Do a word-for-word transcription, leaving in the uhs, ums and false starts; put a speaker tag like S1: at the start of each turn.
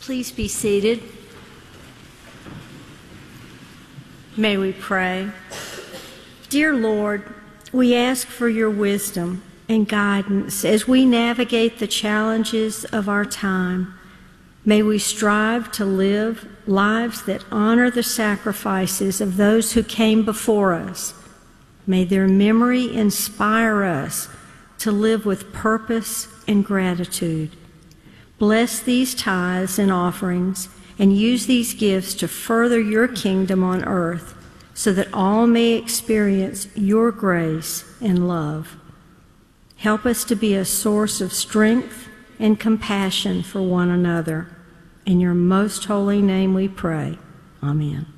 S1: Please be seated. May we pray. Dear Lord, we ask for your wisdom and guidance as we navigate the challenges of our time. May we strive to live lives that honor the sacrifices of those who came before us. May their memory inspire us to live with purpose and gratitude. Bless these tithes and offerings and use these gifts to further your kingdom on earth so that all may experience your grace and love. Help us to be a source of strength and compassion for one another. In your most holy name we pray. Amen.